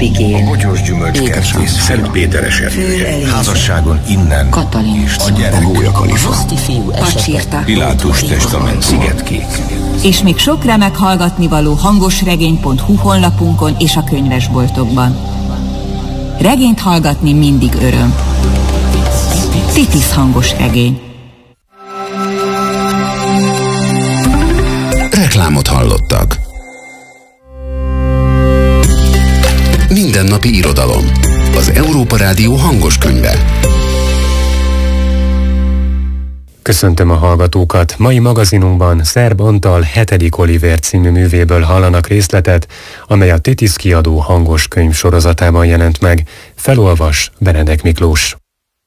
Abigail, A bogyós gyümölcskertész Szent Péter esetője. Házasságon innen Katalin, és a gyerek. A Gólya Kalifa. Pacsirta, Pilátus testament Szigetkék. És még sok remek hallgatnivaló hangosregény.hu honlapunkon és a könyvesboltokban. Regényt hallgatni mindig öröm. Titis hangosregény. Reklámot hallottak. Mindennapi irodalom. Az Európa Rádió hangos könyve. Köszöntöm a hallgatókat! Mai magazinunkban Szerb Antal 7. Olivér című művéből hallanak részletet, amely a Titis kiadó hangos könyv sorozatában jelent meg. Felolvas Benedek Miklós.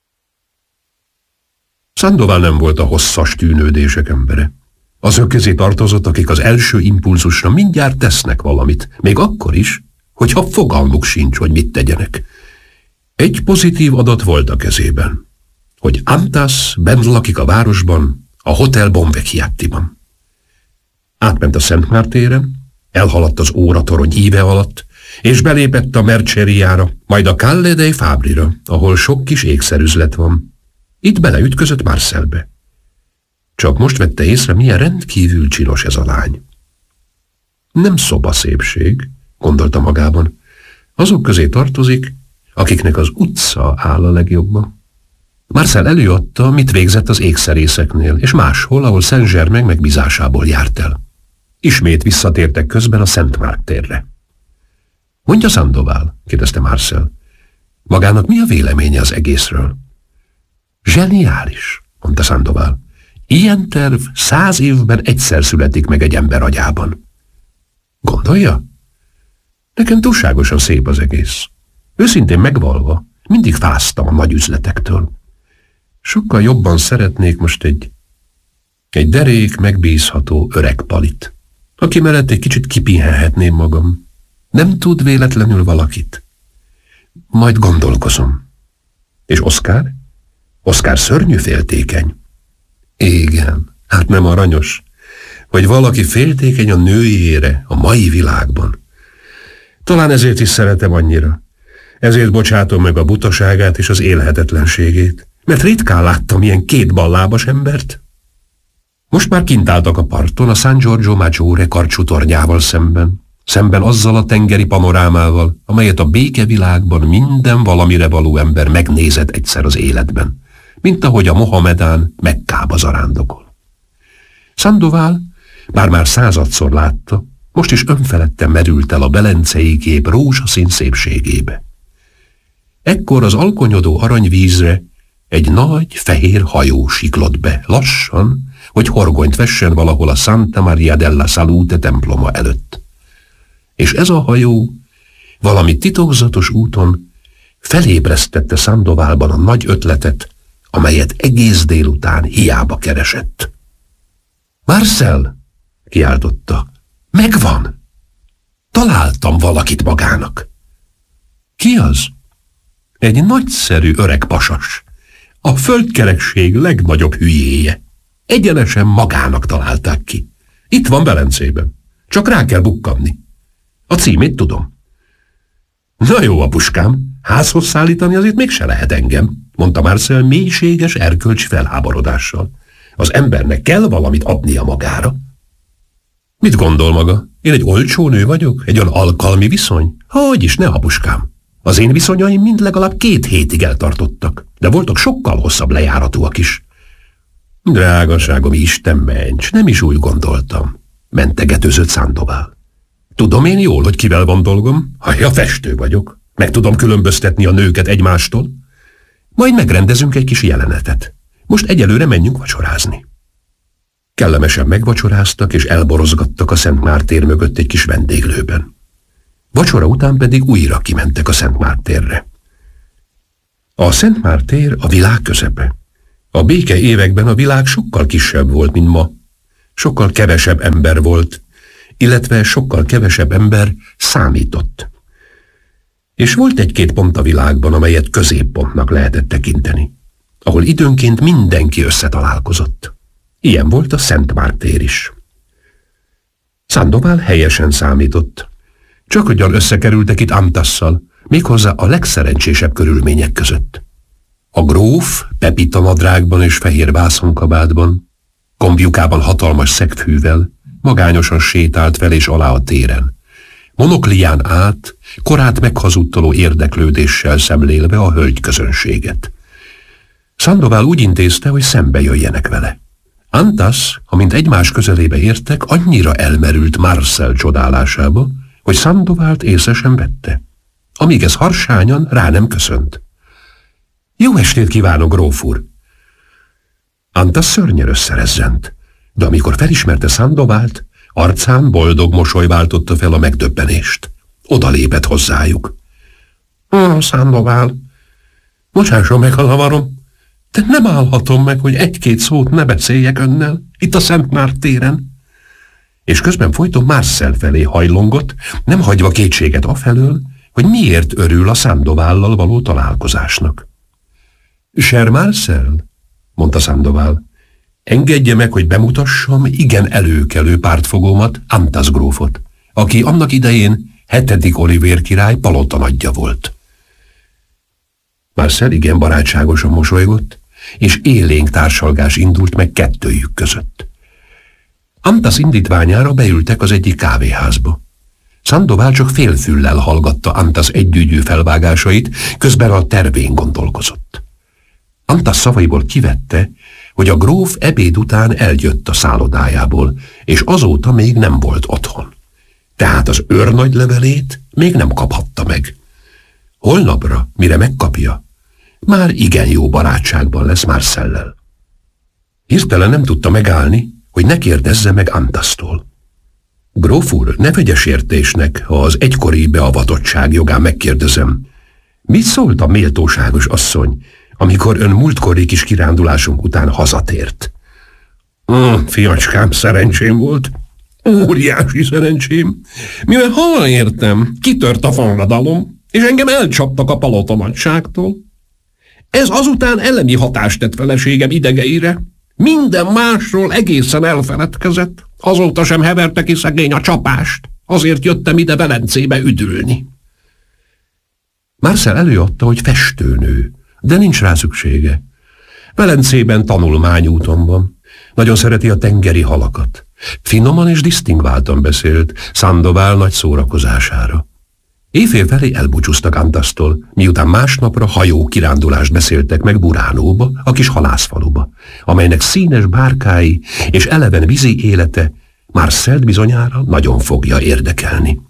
Sandoval nem volt a hosszas tűnődések embere. Azok közé tartozott, akik az első impulzusra mindjárt tesznek valamit, még akkor is, hogyha fogalmuk sincs, hogy mit tegyenek. Egy pozitív adat volt a kezében, hogy Antas bent lakik a városban, a Hotel Bonvecchiattiban. Átment a Szent Márk téren, elhaladt az óratorony íve alatt, és belépett a Merceriára, majd a Calle dei Fabrira, ahol sok kis ékszerüzlet van. Itt beleütközött Marcelbe. Csak most vette észre, milyen rendkívül csinos ez a lány. Nem szobaszépség, gondolta magában. Azok közé tartozik, akiknek az utca áll a legjobban. Marcel előadta, mit végzett az ékszerészeknél, és máshol, ahol Saint-Germain megbízásából járt el. Ismét visszatértek közben a Szent Márk térre. Mondja Sandoval, kérdezte Marcel. Magának mi a véleménye az egészről? Zseniális, mondta Sandoval. Ilyen terv 100 évben egyszer születik meg egy ember agyában. Gondolja? Nekem túlságosan szép az egész. Őszintén megvalva, mindig fáztam a nagy üzletektől. Sokkal jobban szeretnék most egy derék, megbízható öreg palit, aki mellett egy kicsit kipihenhetném magam. Nem tud véletlenül valakit? Majd gondolkozom. És Oszkár? Oszkár szörnyű féltékeny. Igen, hát nem aranyos, hogy valaki féltékeny a nőjére a mai világban. Talán ezért is szeretem annyira. Ezért bocsátom meg a butaságát és az élhetetlenségét, mert ritkán láttam ilyen kétballábas embert. Most már kint álltak a parton a San Giorgio Maggiore karcsú tornyával szemben azzal a tengeri panorámával, amelyet a békevilágban minden valamire való ember megnézett egyszer az életben, mint ahogy a Mohamedán Mekkába zarándokol. Sandoval, bár már 100-szor látta, most is önfeledten merült el a belencei kép rózsaszín szépségébe. Ekkor az alkonyodó aranyvízre egy nagy, fehér hajó siklott be, lassan, hogy horgonyt vessen valahol a Santa Maria della Salute temploma előtt. És ez a hajó valami titokzatos úton felébresztette Sandovalban a nagy ötletet, amelyet egész délután hiába keresett. Marcel, kiáltotta, megvan! Találtam valakit magának. Ki az? Egy nagyszerű öreg pasas, a földkerekség legnagyobb hülyéje. Egyenesen magának találták ki. Itt van Velencében. Csak rá kell bukkanni. A címét tudom. Na jó, apuskám, házhoz szállítani azért mégse lehet engem, mondta Marcel mélységes erkölcsi felháborodással. Az embernek kell valamit adnia magára. Mit gondol maga? Én egy olcsó nő vagyok? Egy olyan alkalmi viszony? Hogyis, ne, apuskám. Az én viszonyaim mind legalább 2 hétig eltartottak, de voltak sokkal hosszabb lejáratúak is. Drágaságom, Isten ments, nem is úgy gondoltam, mentegetőzött Sandoval. Tudom én jól, hogy kivel van dolgom? Ja, festő vagyok. Meg tudom különböztetni a nőket egymástól. Majd megrendezünk egy kis jelenetet. Most egyelőre menjünk vacsorázni. Kellemesen megvacsoráztak, és elborozgattak a Szent Márk tér mögött egy kis vendéglőben. Vacsora után pedig újra kimentek a Szent Márk térre. A Szent Márk tér a világ közepe. A béke években a világ sokkal kisebb volt, mint ma. Sokkal kevesebb ember volt, illetve sokkal kevesebb ember számított. És volt 1-2 pont a világban, amelyet középpontnak lehetett tekinteni, ahol időnként mindenki összetalálkozott. Ilyen volt a Szent Márk tér is. Sandoval helyesen számított. Csak ugyan összekerültek itt Antasszal, méghozzá a legszerencsésebb körülmények között. A gróf pepita nadrágban és fehér vászonkabátban, kombjukában hatalmas szegfűvel, magányosan sétált fel és alá a téren, monoklián át, korát meghazudtoló érdeklődéssel szemlélve a hölgyközönséget. Sandoval úgy intézte, hogy szembe jöjjenek vele. Antas, amint egymás közelébe értek, annyira elmerült Marcel csodálásába, hogy Sandovalt észre sem vette, amíg ez harsányan rá nem köszönt. Jó estét kívánok, gróf úr! Antas szörnyen összerezzent, de amikor felismerte Sandovalt, arcán boldog mosoly váltotta fel a megdöbbenést. Oda lépett hozzájuk. Sandoval, bocsásson meg, ha zavarom, de nem állhatom meg, hogy egy-két szót ne beszéljek önnel, itt a Szent Márk téren. És közben folyton Marcel felé hajlongott, nem hagyva kétséget afelől, hogy miért örül a Sandovállal való találkozásnak. Cher Marcel, mondta Sandoval, engedje meg, hogy bemutassam igen előkelő pártfogómat, Antas grófot, aki annak idején 7. Olivér király palotanagyja volt. Marcel igen barátságosan mosolygott, és élénk társalgás indult meg kettőjük között. Antas indítványára beültek az egyik kávéházba. Sandoval csak félfüllel hallgatta Antas együgyű felvágásait, közben a tervén gondolkozott. Antas szavaiból kivette, hogy a gróf ebéd után eljött a szállodájából, és azóta még nem volt otthon. Tehát az őrnagy levelét még nem kaphatta meg. Holnapra, mire megkapja, már igen jó barátságban lesz Marcellel. Hirtelen nem tudta megállni, hogy ne kérdezze meg Antastól. Gróf úr, ne vegye sértésnek, ha az egykori beavatottság jogán megkérdezem. Mit szólt a méltóságos asszony, amikor ön múltkori kis kirándulásunk után hazatért? Fiacskám, szerencsém volt. Óriási szerencsém. Mivel hazaértem, kitört a forradalom, és engem elcsaptak a palotanagyságtól. Ez azután elemi hatást tett feleségem idegeire. Minden másról egészen elfeledkezett. Azóta sem heverte ki szegény a csapást. Azért jöttem ide Velencébe üdülni. Marcel előadta, hogy festőnő, de nincs rá szüksége. Velencében tanulmányúton van. Nagyon szereti a tengeri halakat. Finoman és disztingváltan beszélt, Sandoval nagy szórakozására. Éjfél felé elbúcsúztak Antastól, miután másnapra hajó kirándulást beszéltek meg Buránóba, a kis halászfaluba, amelynek színes bárkái és eleven vízi élete Marcelt bizonyára nagyon fogja érdekelni.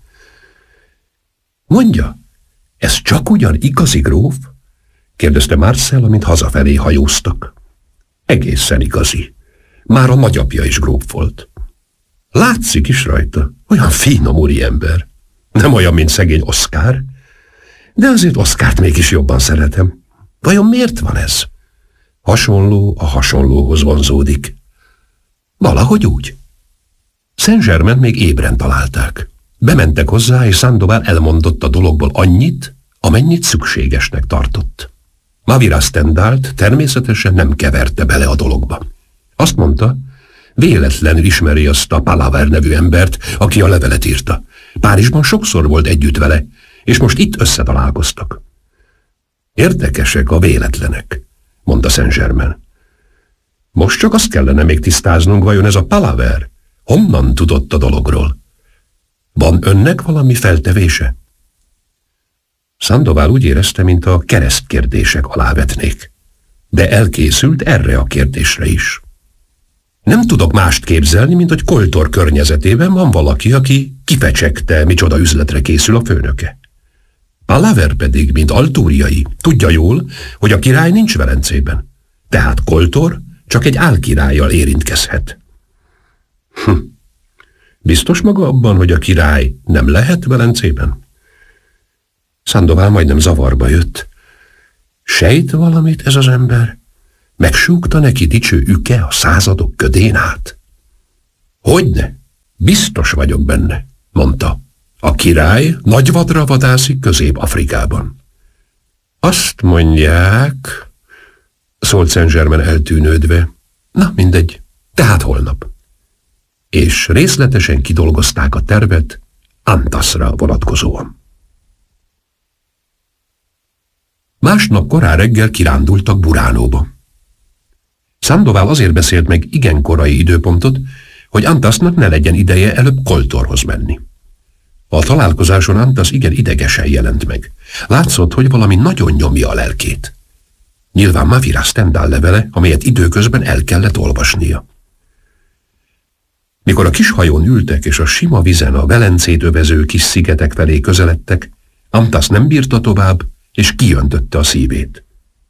Mondja, ez csak ugyan igazi gróf? Kérdezte Marcel, amint hazafelé hajóztak. Egészen igazi. Már a nagyapja is gróf volt. Látszik is rajta, olyan finom úriember. Nem olyan, mint szegény Oszkár, de azért Oszkárt mégis jobban szeretem. Vajon miért van ez? Hasonló a hasonlóhoz vonzódik. Valahogy úgy. Saint-Germaint még ébren találták. Bementek hozzá, és Sandoval elmondott a dologból annyit, amennyit szükségesnek tartott. Mavira Stendhalt természetesen nem keverte bele a dologba. Azt mondta, véletlenül ismeri azt a Palaver nevű embert, aki a levelet írta. Párizsban sokszor volt együtt vele, és most itt összetalálkoztak. Érdekesek a véletlenek, mondta Saint-Germaint. Most csak azt kellene még tisztáznunk, vajon ez a Palaver honnan tudott a dologról. Van önnek valami feltevése? Sandoval úgy érezte, mint a keresztkérdések alávetnék, de elkészült erre a kérdésre is. Nem tudok mást képzelni, mint hogy Koltor környezetében van valaki, aki kifecsegte, micsoda üzletre készül a főnöke. Palaver pedig, mint Altúriai, tudja jól, hogy a király nincs Velencében, tehát Koltor csak egy álkirállyal érintkezhet. Biztos maga abban, hogy a király nem lehet Velencében? Sandoval majdnem zavarba jött. Sejt valamit ez az ember? Megsúgta neki dicső üke a századok ködén át? Hogyne? Biztos vagyok benne, mondta. A király nagyvadra vadászik Közép-Afrikában. Azt mondják, szólt Saint-Germaint eltűnődve. Na, mindegy, tehát holnap. És részletesen kidolgozták a tervet Antasra vonatkozóan. Másnap korán reggel kirándultak Buránóba. Sandoval azért beszélt meg igen korai időpontot, hogy Antasnak ne legyen ideje előbb Koltorhoz menni. A találkozáson Antas igen idegesen jelent meg. Látszott, hogy valami nagyon nyomja a lelkét. Nyilván Mavira Stendhal levele, amelyet időközben el kellett olvasnia. Mikor a kis hajón ültek, és a sima vizen a Velencét övező kis szigetek felé közeledtek, Antas nem bírta tovább, és kiöntötte a szívét.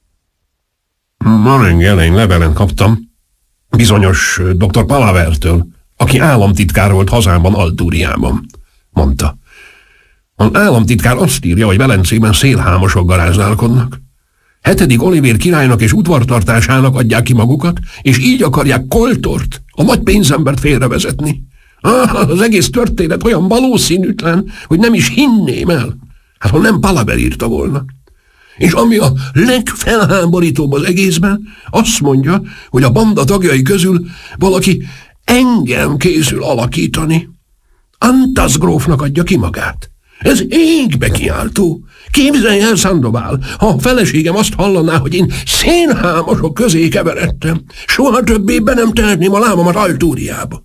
Ma reggel egy levelet kaptam bizonyos dr. Palavertől, aki államtitkár volt hazámban, Altúriában, mondta. Az államtitkár azt írja, hogy Velencében szélhámosok garázdálkodnak. 7. Olivér királynak és udvartartásának adják ki magukat, és így akarják Koltort, a nagy pénzembert félrevezetni. Az egész történet olyan valószínűtlen, hogy nem is hinném el, hát ha nem Palaver írta volna. És ami a legfelháborítóbb az egészben, azt mondja, hogy a banda tagjai közül valaki engem készül alakítani. Antas grófnak adja ki magát. Ez égbe kiáltó. Képzelj el, Sandoval, ha a feleségem azt hallaná, hogy én szénhámosok közé keveredtem, soha többé be nem tehetném a lábamat Altúriába.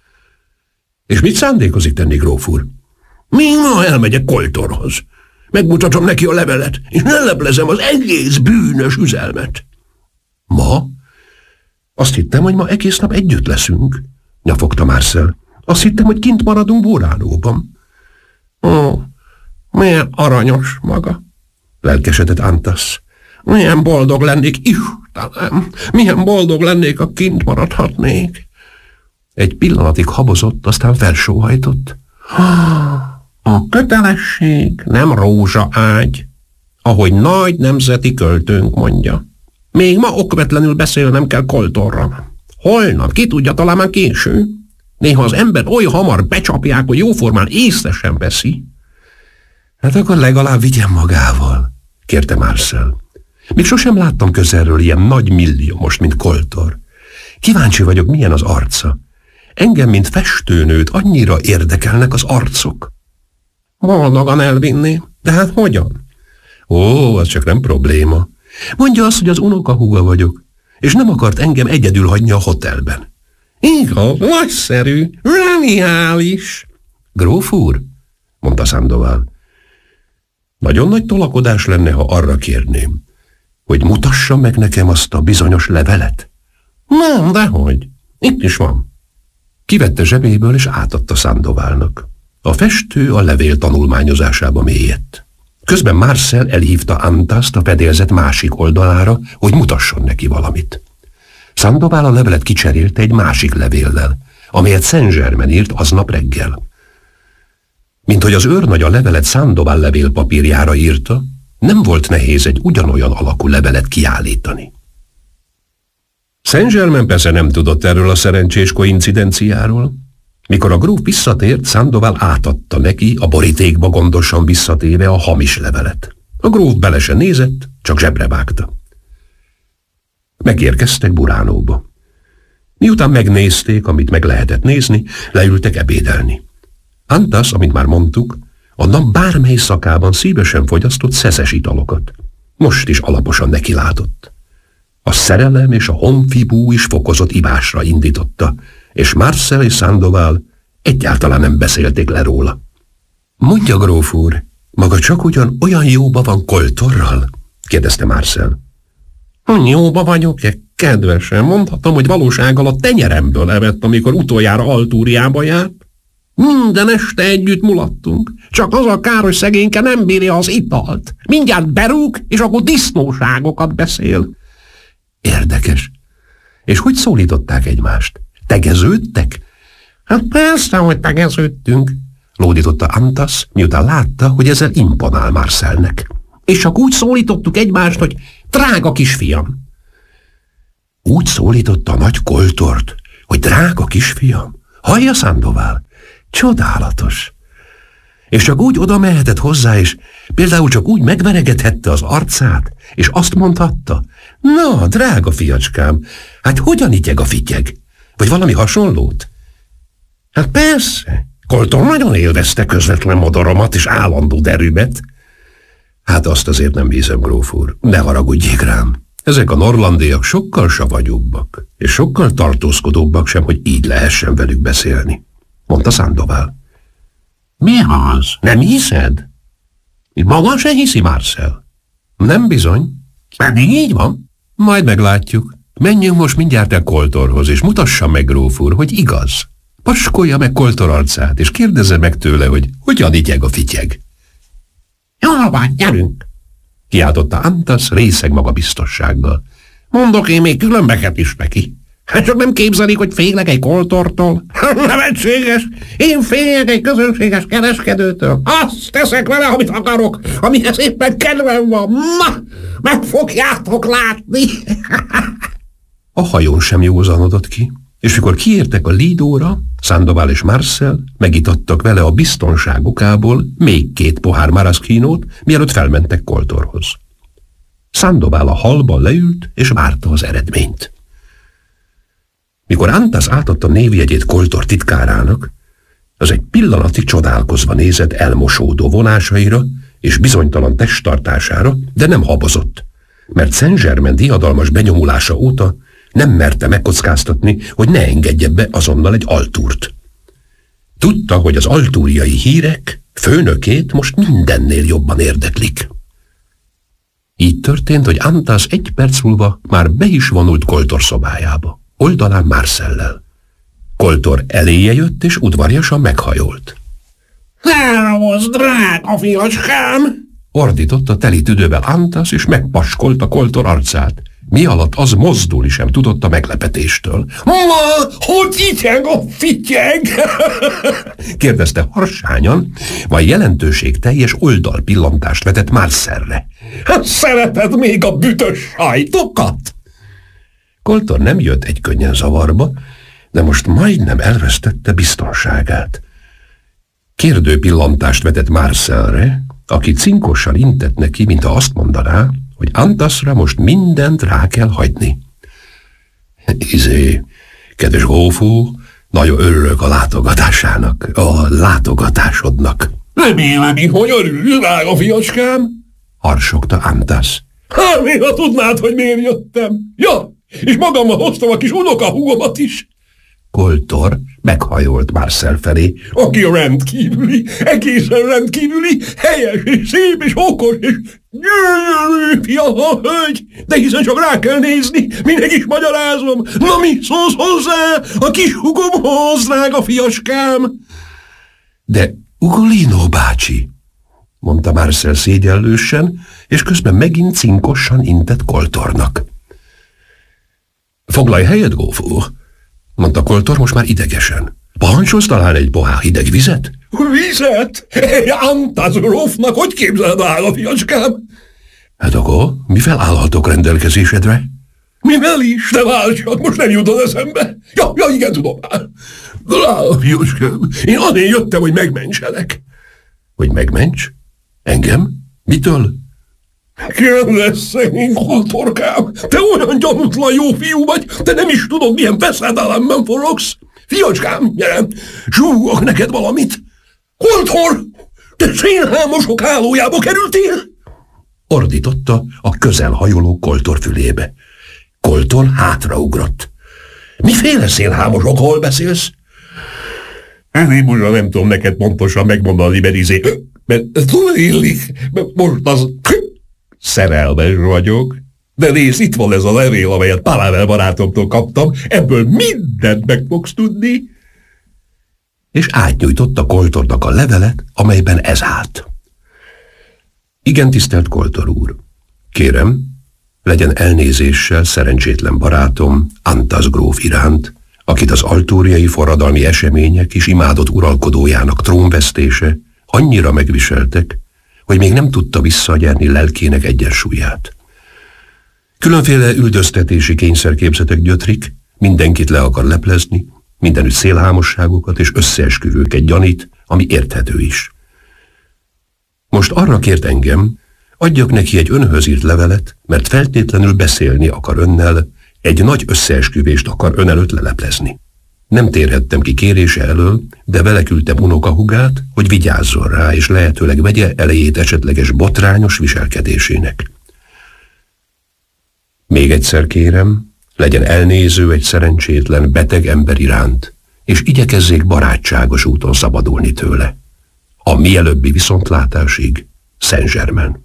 És mit szándékozik tenni, gróf úr? Még ma elmegyek Koltorhoz. Megmutatom neki a levelet, és leleplezem az egész bűnös üzelmet. Ma? Azt hittem, hogy ma egész nap együtt leszünk, nyafogta Marcel. Azt hittem, hogy kint maradunk Buránóban. Ó, milyen aranyos maga, lelkesedett Antas. Milyen boldog lennék, Istenem, milyen boldog lennék, ha kint maradhatnék. Egy pillanatig habozott, aztán felsóhajtott. A kötelesség nem rózsaágy, ahogy nagy nemzeti költőnk mondja. Még ma okvetlenül beszélnem kell Koltorra. Holnap, ki tudja, talán már késő. Néha az ember oly hamar becsapják, hogy jóformán észre sem veszi. Hát akkor legalább vigyen magával, kérte Marcel. Még sosem láttam közelről ilyen nagy milliómos, mint Koltor. Kíváncsi vagyok, milyen az arca. Engem, mint festőnőt, annyira érdekelnek az arcok. Boldogan elvinném, de hát hogyan? Ó, az csak nem probléma. Mondja azt, hogy az unokahúga vagyok, és nem akart engem egyedül hagyni a hotelben. Igaz, nagyszerű, zseniális. Gróf úr, mondta Sandoval. Nagyon nagy tolakodás lenne, ha arra kérném, hogy mutassa meg nekem azt a bizonyos levelet. Nem, dehogy. Itt is van. Kivette zsebéből, és átadta Sandovalnak. A festő a levél tanulmányozásába mélyedt. Közben Marcel elhívta Antast a fedélzet másik oldalára, hogy mutasson neki valamit. Sandoval a levelet kicserélte egy másik levéllel, amelyet Saint-Germain írt aznap reggel. Mint hogy az őrnagy a levelet Sandoval levélpapírjára írta, nem volt nehéz egy ugyanolyan alakú levelet kiállítani. Saint-Germain persze nem tudott erről a szerencsés koincidenciáról. Mikor a gróf visszatért, Sandoval átadta neki, a borítékba gondosan visszatéve a hamis levelet. A gróf bele se nézett, csak zsebre vágta. Megérkeztek Buránóba. Miután megnézték, amit meg lehetett nézni, leültek ebédelni. Antas, amit már mondtuk, a nap bármely szakában szívesen fogyasztott szeszes italokat. Most is alaposan nekilátott. A szerelem és a honfibú is fokozott ivásra indította, és Marcel és Sandoval egyáltalán nem beszélték le róla. Mondja, gróf úr, maga csak ugyan olyan jóba van Koltorral? Kérdezte Marcel. Jóba vagyok-e? Kedvesen, mondhatom, hogy valósággal a tenyeremből evett, amikor utoljára Altúriába járt. Minden este együtt mulattunk. Csak az a kár, hogy szegényke nem bírja az italt. Mindjárt berúg, és akkor disznóságokat beszél. Érdekes. És hogy szólították egymást? Tegeződtek? Hát persze, hogy tegeződtünk, lódította Antas, miután látta, hogy ezzel imponál Marcelnek. És csak úgy szólítottuk egymást, hogy drága kisfiam. Úgy szólította a nagy Koltort, hogy drága kisfiam? Hallja, Sandoval? Csodálatos. És csak úgy oda mehetett hozzá, és például csak úgy megveregethette az arcát, és azt mondhatta, na, drága fiacskám, hát hogyan ityeg a fityeg? Vagy valami hasonlót? Hát persze, Koltor nagyon élvezte közvetlen modoromat és állandó derűbet. Hát azt azért nem bízom, gróf úr. Ne haragudjék rám. Ezek a norlandiak sokkal savanyúbbak, és sokkal tartózkodóbbak sem, hogy így lehessen velük beszélni, mondta Sandoval. Mi az? Nem hiszed? Maga se hiszi, Marcel? Nem bizony. Pedig így van. Majd meglátjuk. Menjünk most mindjárt el Coltorhoz, és mutassa meg, gróf úr, hogy igaz. Paskolja meg Coltor arcát, és kérdezze meg tőle, hogy hogyan ityeg a fityeg. Jól van, gyerünk! Kiáltotta Antas részeg magabiztossággal. Mondok én még különbeket is neki. Hát csak nem képzelik, hogy félek egy Coltortól. Nevetséges! Én félek egy közönséges kereskedőtől. Azt teszek vele, amit akarok, amihez éppen kedvem van. Na, meg fogjátok látni! A hajón sem józanodott ki, és mikor kiértek a Lidóra, Sandoval és Marcel megitattak vele a biztonságukából még 2 pohár maraschinót, mielőtt felmentek Coltorhoz. Sandoval a hallban leült, és várta az eredményt. Mikor Antas átadta névjegyét Coltor titkárának, az egy pillanatig csodálkozva nézett elmosódó vonásaira és bizonytalan testtartására, de nem habozott, mert Saint-Germain diadalmas benyomulása óta nem merte megkockáztatni, hogy ne engedje be azonnal egy altúrt. Tudta, hogy az altúriai hírek főnökét most mindennél jobban érdeklik. Így történt, hogy Antas 1 perc múlva már be is vonult Coltor szobájába, oldalán Marcellel. Coltor eléje jött, és udvariasan meghajolt. Szervusz, drága fiacskám! Ordította teli tüdővel Antas, és megpaskolta Coltor arcát. Mi alatt az mozdulni sem tudott a meglepetéstől. Ma, hogy ityeg a fityeg? kérdezte harsányan, majd jelentőségteljes oldalpillantást vetett Marcelre. Szereted még a bütös sajtokat? Coltor nem jött egykönnyen zavarba, de most majdnem elvesztette biztonságát. Kérdő pillantást vetett Marcelre, aki cinkosan intett neki, mintha azt mondaná, hogy Antasra most mindent rá kell hagyni. Kedves grófú, nagyon örülök a látogatásának, a látogatásodnak. Remélem, hogy örül, drága fiacskám, harsogta Antas. Hát, még ha tudnád, hogy miért jöttem. Ja, és magammal hoztam a kis unokahúgomat is. Coltor meghajolt Marcel felé, aki rendkívüli, egészen rendkívüli, helyes és szép és okos és gyönyörű fiatal hölgy, de hiszen csak rá kell nézni, minek is magyarázom. Na, mi szólsz hozzá a kis húgomhoz, drága fiacskám? De Ugolino bácsi, mondta Marcel szégyellősen, és közben megint cinkosan intett Coltornak. Foglalj helyet, gófó, mondta Coltor most már idegesen. Parancsolsz talán egy pohár hideg vizet? Vizet? Antas grófnak hogy képzeled áll a fiacskám? Hát akkor mivel állhatok rendelkezésedre? Mivel is, ne váltsak, most nem jut az eszembe. Ja, igen, tudom már. Drága fiacskám, én azért jöttem, hogy megmentselek. Hogy megments? Engem? Mitől? Kérdezz, szegény Coltorkám, te olyan gyanútlan jó fiú vagy, te nem is tudod, milyen veszedelemben forogsz. Fiacskám, gyere, zsúgok neked valamit. Coltor, te szélhámosok hálójába kerültél? Ordította a közelhajoló Coltor fülébe. Coltor hátraugrott. Miféle szélhámosokról beszélsz? Én most nem tudom neked pontosan megmondani, mert tudnélik, most az... Szerelmes vagyok, de nézd, itt van ez a levél, amelyet Pavel barátomtól kaptam, ebből mindent meg fogsz tudni. És átnyújtotta Coltornak a levelet, amelyben ez állt. Igen, tisztelt Coltor úr, kérem, legyen elnézéssel szerencsétlen barátom Antas gróf iránt, akit az altúriai forradalmi események és imádott uralkodójának trónvesztése annyira megviseltek, hogy még nem tudta visszagyerni lelkének egyensúlyát. Különféle üldöztetési kényszerképzetek gyötrik, mindenkit le akar leplezni, mindenütt szélhámosságokat és összeesküvőket gyanít, ami érthető is. Most arra kért engem, adjak neki egy önhöz írt levelet, mert feltétlenül beszélni akar önnel, egy nagy összeesküvést akar ön előtt leleplezni. Nem térhettem ki kérése elől, de beleküldtem unokahúgát, hogy vigyázzon rá, és lehetőleg vegye elejét esetleges botrányos viselkedésének. Még egyszer kérem, legyen elnéző egy szerencsétlen, beteg ember iránt, és igyekezzék barátságos úton szabadulni tőle. A mielőbbi viszontlátásig, Saint-Germain.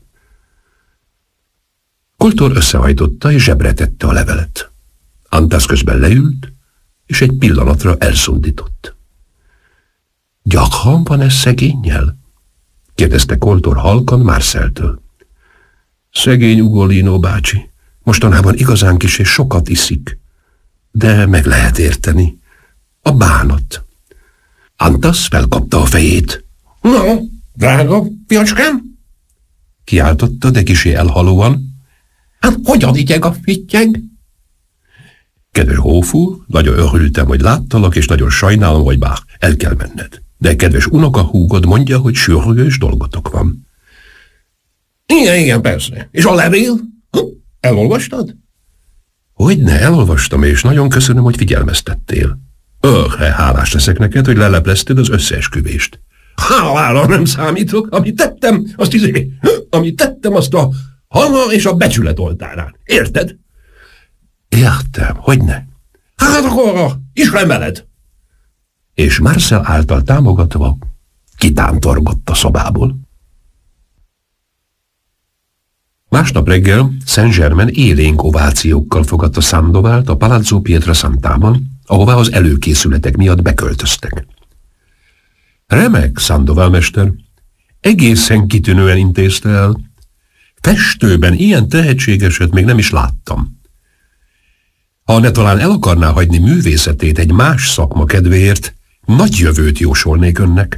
Koltor összehajtotta és zsebre tette a levelet. Antas közben leült, és egy pillanatra elszundított. Gyakran van ez szegénnyel? Kérdezte Koltor halkan Marceltől. Szegény Ugolino bácsi, mostanában igazán kis és sokat iszik, de meg lehet érteni. A bánat. Antas felkapta a fejét. No, drága fiacskám? Kiáltotta, de kisé elhalóan. Hát hogyan igyeg a fittyeg? Kedves Hófúr, nagyon örültem, hogy láttalak, és nagyon sajnálom, hogy bár el kell menned. De kedves unokahúgod mondja, hogy sürgős dolgotok van. Igen, persze. És a levél? Elolvastad? Hogyne, elolvastam, és nagyon köszönöm, hogy figyelmeztettél. Hálás leszek neked, hogy leleplezted az összeesküvést. Hálára nem számítok, amit tettem azt a honor és a becsület oltárán. Érted? Értem, hogyne? Hát akkor is remeled. És Marcel által támogatva kitántorgott a szobából. Másnap reggel Saint-Germain élénk ovációkkal fogadta Sandovált a Palazzo Pietrasantában, ahová az előkészületek miatt beköltöztek. Remek, Sandoval mester, egészen kitűnően intézte el. Festőben ilyen tehetségeset még nem is láttam. Ha ne talán el akarná hagyni művészetét egy más szakma kedvéért, nagy jövőt jósolnék önnek.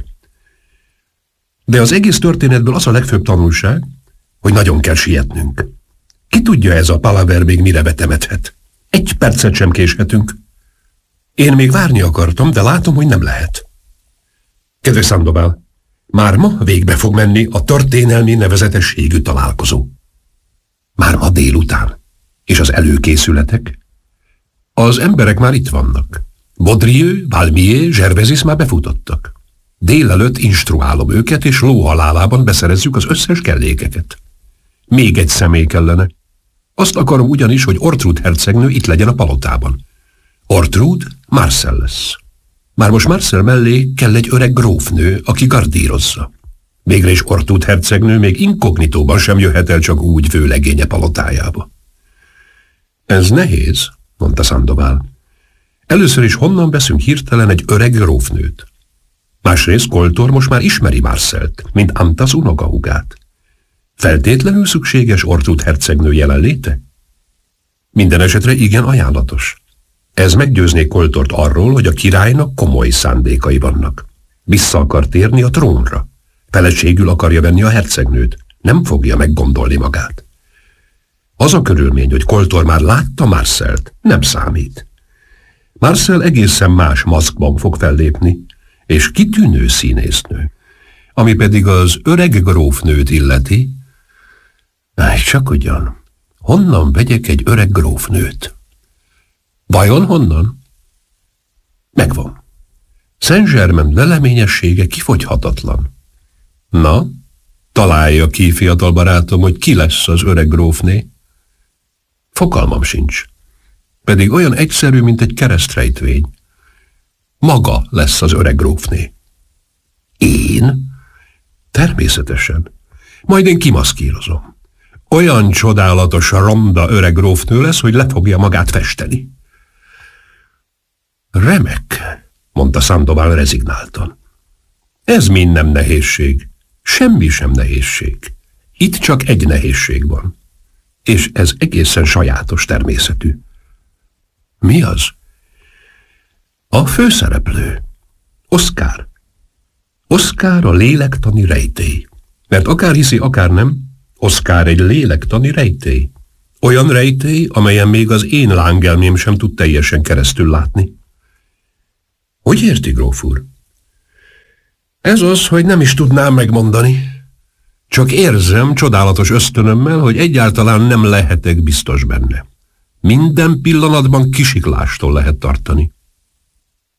De az egész történetből az a legfőbb tanulság, hogy nagyon kell sietnünk. Ki tudja, ez a palaver még mire vetemethet? Egy percet sem késhetünk. Én még várni akartam, de látom, hogy nem lehet. Kedves Sandoval, már ma végbe fog menni a történelmi nevezetességű találkozó. Már ma délután. És az előkészületek? Az emberek már itt vannak. Baudrieux, Valmier, Gervaisis már befutottak. Délelőtt instruálom őket, és lóhalálában beszerezzük az összes kellékeket. Még egy személy kellene. Azt akarom ugyanis, hogy Ortrud hercegnő itt legyen a palotában. Ortrud Marcel lesz. Már most Marcel mellé kell egy öreg grófnő, aki gardírozza. Végre is Ortrud hercegnő még inkognitóban sem jöhet el csak úgy vőlegénye palotájába. Ez nehéz, mondta Sandoval. Először is honnan veszünk hirtelen egy öreg grófnőt? Másrészt Koltor most már ismeri Marcelt, mint Antas unokahúgát. Feltétlenül szükséges Ortrud hercegnő jelenléte? Minden esetre igen ajánlatos. Ez meggyőzné Koltort arról, hogy a királynak komoly szándékai vannak. Vissza akar térni a trónra. Feleségül akarja venni a hercegnőt. Nem fogja meggondolni magát. Az a körülmény, hogy Koltor már látta Marcelt, nem számít. Marcel egészen más maszkban fog fellépni, és kitűnő színésznő. Ami pedig az öreg grófnőt illeti, csak ugyan, honnan vegyek egy öreg grófnőt? Vajon honnan? Megvan. Saint-Germain leleményessége kifogyhatatlan. Na, találja ki, fiatal barátom, hogy ki lesz az öreg grófné. Fogalmam sincs. Pedig olyan egyszerű, mint egy keresztrejtvény. Maga lesz az öreg grófné. Én? Természetesen. Majd én kimaszkírozom. Olyan csodálatos ronda öreg grófnő lesz, hogy le fogja magát festeni. Remek, mondta Sandoval rezignáltan. Ez mind nem nehézség. Semmi sem nehézség. Itt csak egy nehézség van. És ez egészen sajátos természetű. Mi az? A főszereplő. Oscar. Oscar a lélektani rejtély. Mert akár hiszi, akár nem, Oscar egy lélektani rejtély. Olyan rejtély, amelyen még az én lángelmém sem tud teljesen keresztül látni. Hogy érti, gróf úr? Ez az, hogy nem is tudnám megmondani. Csak érzem csodálatos ösztönömmel, hogy egyáltalán nem lehetek biztos benne. Minden pillanatban kisiklástól lehet tartani.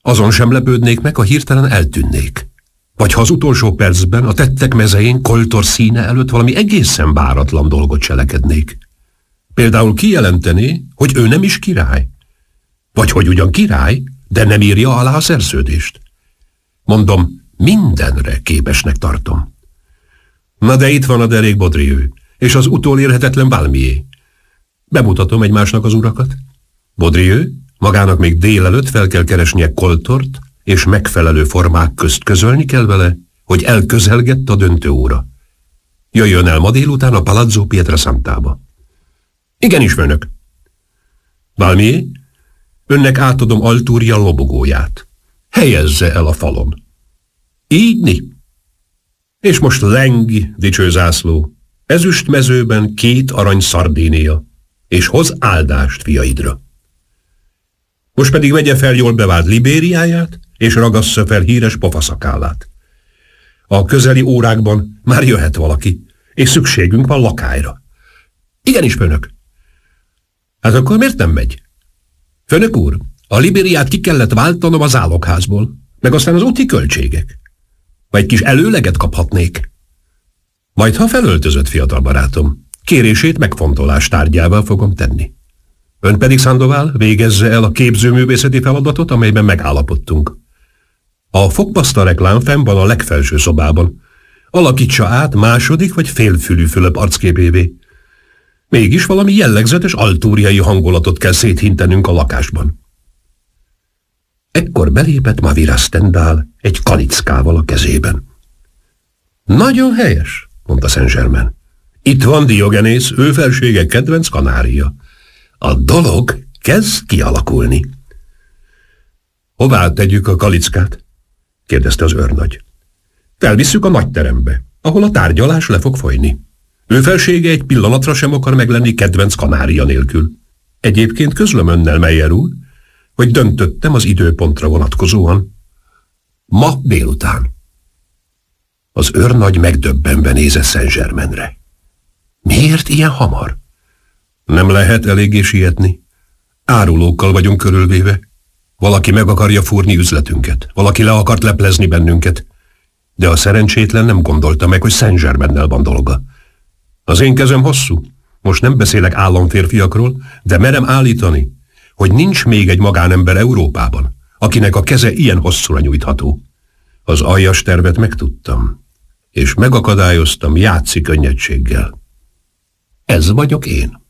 Azon sem lepődnék meg, ha hirtelen eltűnnék. Vagy ha az utolsó percben a tettek mezején Koltor színe előtt valami egészen váratlan dolgot cselekednék. Például kijelentené, hogy ő nem is király. Vagy hogy ugyan király, de nem írja alá a szerződést. Mondom, mindenre képesnek tartom. Na de itt van a derék Baudrieux, és az utolérhetetlen Valmier. Bemutatom egymásnak az urakat. Baudrieux magának még délelőtt fel kell keresnie Koltort, és megfelelő formák közt közölni kell vele, hogy elközelgett a döntő óra. Jöjjön el ma délután a Palazzo Pietrasantába. Igenis, főnök. Valmier, önnek átadom Altúria lobogóját. Helyezze el a falon. Ígyni. És most lengi, dicső zászló, ezüst mezőben 2 arany Szardínia, és hoz áldást fiaidra. Most pedig vegye fel jól bevált libériáját, és ragassza fel híres pofaszakállát. A közeli órákban már jöhet valaki, és szükségünk van lakályra. Igenis, főnök. Hát akkor miért nem megy? Főnök úr, a libériát ki kellett váltanom az zálogházból, meg aztán az úti költségek. Vagy egy kis előleget kaphatnék. Majd ha felöltözött, fiatal barátom, kérését megfontolás tárgyává fogom tenni. Ön pedig, Sandoval, végezze el a képzőművészeti feladatot, amelyben megállapodtunk. A fogpaszta reklám fenn van a legfelső szobában. Alakítsa át második vagy félfülű Fülöp arcképévé. Mégis valami jellegzetes altúriai hangulatot kell széthintenünk a lakásban. Ekkor belépett Mavira Stendhal egy kalickával a kezében. Nagyon helyes, mondta Saint-Germain. Itt van Diogenész, ő felsége kedvenc kanária. A dolog kezd kialakulni. Hová tegyük a kalickát? kérdezte az őrnagy. Felvisszük a nagyterembe, ahol a tárgyalás le fog folyni. Ő felsége egy pillanatra sem akar meglenni kedvenc kanária nélkül. Egyébként közlöm önnel, Meyer úr, hogy döntöttem az időpontra vonatkozóan. Ma délután. Az őrnagy megdöbbenve nézett Saint-Germainre. Miért ilyen hamar? Nem lehet eléggé sietni. Árulókkal vagyunk körülvéve. Valaki meg akarja fúrni üzletünket. Valaki le akart leplezni bennünket. De a szerencsétlen nem gondolta meg, hogy Saint-Germainnel van dolga. Az én kezem hosszú. Most nem beszélek államférfiakról, de merem állítani, hogy nincs még egy magánember Európában, akinek a keze ilyen hosszúra nyújtható. Az aljas tervet megtudtam, és megakadályoztam játszi könnyedséggel. Ez vagyok én.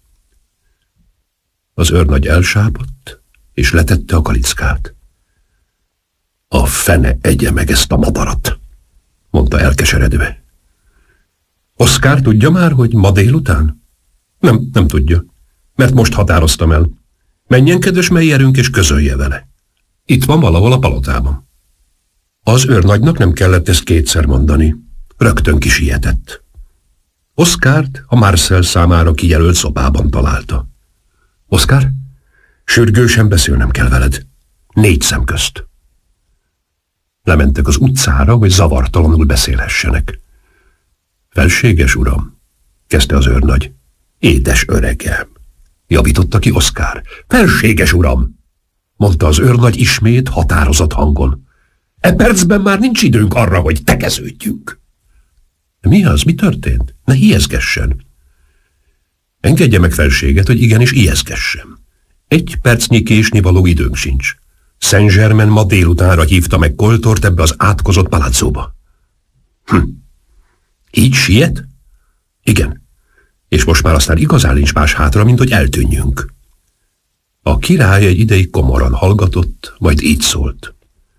Az őrnagy elsápadt, és letette a kalickát. A fene egye meg ezt a madarat, mondta elkeseredve. Oszkár tudja már, hogy ma délután? Nem tudja, mert most határoztam el. Menjen, kedves Meyerünk, és közölje vele. Itt van valahol a palotában. Az őrnagynak nem kellett ezt kétszer mondani. Rögtön kisietett. Oszkárt a Marcel számára kijelölt szobában találta. Oszkár, sürgősen beszélnem kell veled. 4 szem közt. Lementek az utcára, hogy zavartalanul beszélhessenek. Felséges uram, kezdte az őrnagy. Édes öregem, javította ki Oszkár. Felséges uram, mondta az őrnagy ismét határozott hangon. E percben már nincs időnk arra, hogy tekeződjünk. Mi az? Mi történt? Ne ijeszgessen. Engedje meg, felséget, hogy igenis ijeszgessem. 1 percnyi késnivaló időnk sincs. Saint-Germain ma délutánra hívta meg Koltort ebbe az átkozott palácóba. Így siet? Igen. És most már aztán igazán nincs más hátra, mint hogy eltűnjünk. A király egy ideig komoran hallgatott, majd így szólt.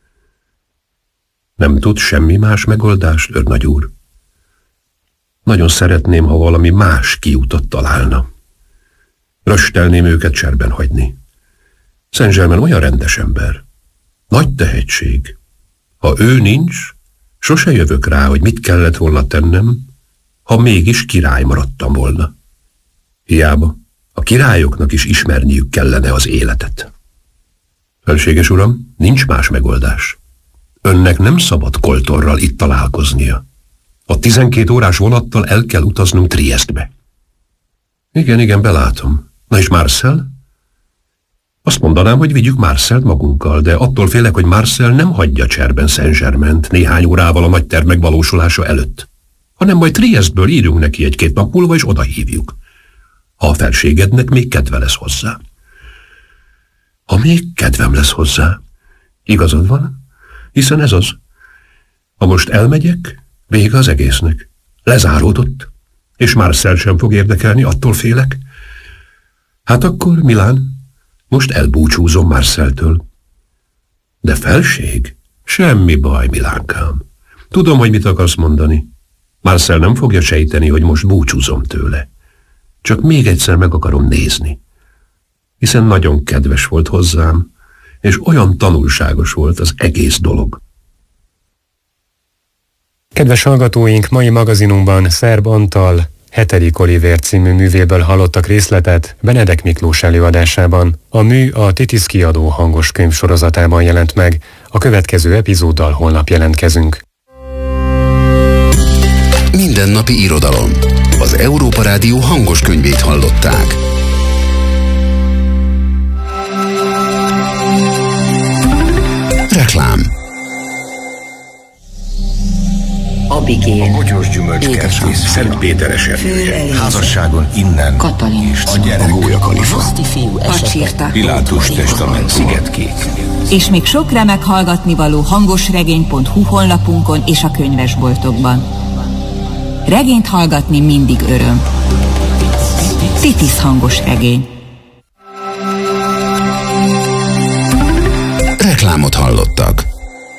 Nem tud semmi más megoldást, őrnagy úr? Nagyon szeretném, ha valami más kiutat találna. Röstelném őket cserben hagyni. Saint-Germain olyan rendes ember. Nagy tehetség. Ha ő nincs, sose jövök rá, hogy mit kellett volna tennem, ha mégis király maradtam volna. Hiába, a királyoknak is ismerniük kellene az életet. Felséges uram, nincs más megoldás. Önnek nem szabad Koltorral itt találkoznia. A 12 órás vonattal el kell utaznunk Triestbe. Igen, belátom. Na és Marcel? Azt mondanám, hogy vigyük Marcelt magunkkal, de attól félek, hogy Marcel nem hagyja cserben Saint-Germaint néhány órával a nagy terv megvalósulása előtt, hanem majd Triestből írjunk neki 1-2 nap múlva, és odahívjuk. Ha a felségednek még kedve lesz hozzá. Ha még kedvem lesz hozzá. Igazad van? Hiszen ez az. Ha most elmegyek, vége az egésznek. Lezáródott, és Marcel sem fog érdekelni, attól félek. Hát akkor, Milán, most elbúcsúzom Marceltől. De felség? Semmi baj, Milánkám. Tudom, hogy mit akarsz mondani. Marcel nem fogja sejteni, hogy most búcsúzom tőle. Csak még egyszer meg akarom nézni. Hiszen nagyon kedves volt hozzám, és olyan tanulságos volt az egész dolog. Kedves hallgatóink, mai magazinunkban Szerb Antal 7. Olivér című művéből hallottak részletet Benedek Miklós előadásában. A mű a Titisz kiadó hangos könyv sorozatában jelent meg. A következő epizóddal holnap jelentkezünk. Mindennapi irodalom. Az Európa Rádió hangos könyvét hallották. Reklám. Abigail. A bogyós gyümölcskert, Szent Péteres erdője. Házasságon innen. Katalin. A gyerek. A Gólya Kalifa. Pacsirta. Pilátus testament, Szigetkék. És még sok remek hallgatnivaló hangosregény.hu honlapunkon és a könyvesboltokban. Regényt hallgatni mindig öröm. Titisz hangos regény. Reklámot hallottak.